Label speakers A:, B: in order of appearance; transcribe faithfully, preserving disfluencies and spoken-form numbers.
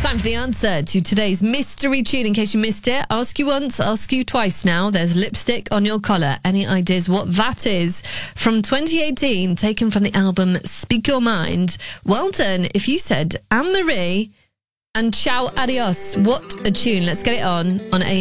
A: Time for the answer to today's mystery tune. In case you missed it, ask you once, ask you twice now. There's lipstick on your collar. Any ideas what that is? From twenty eighteen, taken from the album Speak Your Mind. Well done if you said Anne-Marie and Ciao Adios. What a tune. Let's get it on on A